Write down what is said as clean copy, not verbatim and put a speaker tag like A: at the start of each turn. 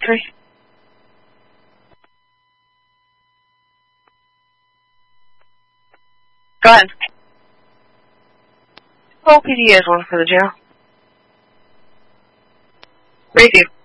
A: country? Go ahead. OPD is one for the jail. Review.